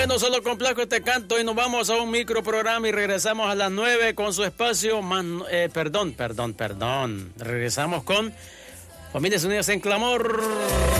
No solo complejo este canto y nos vamos a un microprograma y regresamos a las 9 con su espacio. Perdón. Regresamos con Familias Unidas en Clamor.